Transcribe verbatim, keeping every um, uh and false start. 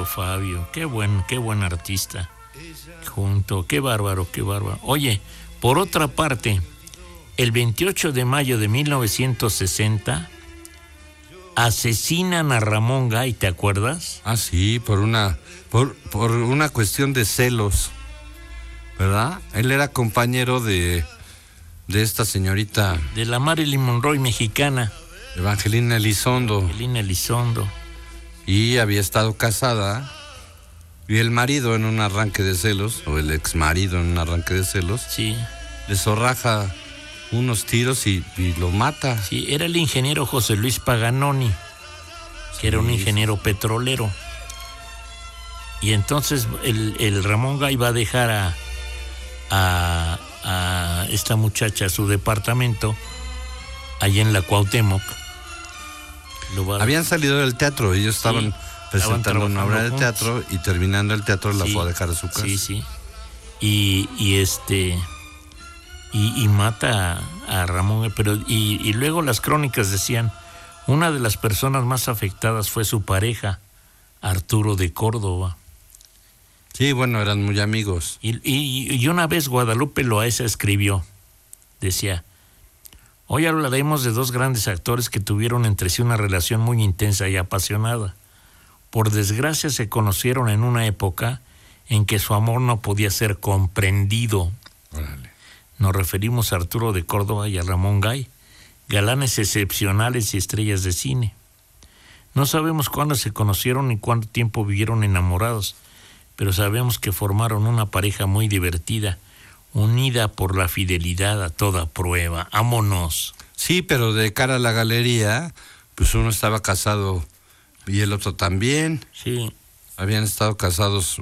querido Fabio. Qué buen, qué buen artista. Junto, qué bárbaro, qué bárbaro. Oye, por otra parte, el veintiocho de mayo de mil novecientos sesenta asesinan a Ramón Gay, ¿te acuerdas? Ah, sí, por una, por, por una cuestión de celos, ¿verdad? Él era compañero de, de esta señorita... De la Marilyn Monroe mexicana. Evangelina Elizondo. Evangelina Elizondo. Y había estado casada, y el marido en un arranque de celos, o el ex marido en un arranque de celos, sí, le zorraja unos tiros y, y lo mata. Sí, era el ingeniero José Luis Paganoni, que sí, era un ingeniero petrolero. Y entonces el, el Ramón Gay va a dejar a, a, a esta muchacha a su departamento, allí en la Cuauhtémoc. Lo a... Habían salido del teatro, ellos estaban sí, presentando una obra de teatro y terminando el teatro la sí, fue a dejar a su casa. Sí, sí. Y, y este... Y, y mata a, a Ramón, pero y, y luego las crónicas decían, una de las personas más afectadas fue su pareja, Arturo de Córdoba. Sí, bueno, eran muy amigos. Y, y, y una vez Guadalupe Loaesa escribió, decía, hoy hablaremos de dos grandes actores que tuvieron entre sí una relación muy intensa y apasionada. Por desgracia se conocieron en una época en que su amor no podía ser comprendido. Órale. Nos referimos a Arturo de Córdoba y a Ramón Gay, galanes excepcionales y estrellas de cine. No sabemos cuándo se conocieron ni cuánto tiempo vivieron enamorados, pero sabemos que formaron una pareja muy divertida, unida por la fidelidad a toda prueba. ¡Ámonos! Sí, pero de cara a la galería, pues uno estaba casado y el otro también. Sí. Habían estado casados